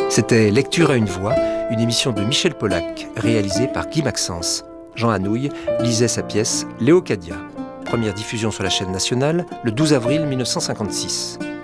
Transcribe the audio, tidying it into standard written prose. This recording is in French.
C'était Lecture à une voix, une émission de Michel Pollack, réalisée par Guy Maxence. Jean Anouilh lisait sa pièce Léocadia. Première diffusion sur la chaîne nationale le 12 avril 1956.